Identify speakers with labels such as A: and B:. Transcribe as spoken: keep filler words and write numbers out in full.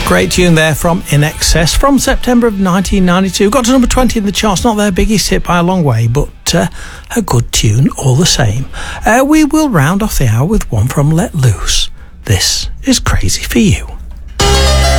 A: Great tune there from In Excess from September of nineteen ninety-two. Got to number twenty in the charts. Not their biggest hit by a long way, but uh, a good tune all the same. Uh, we will round off the hour with one from Let Loose. This is Crazy for You.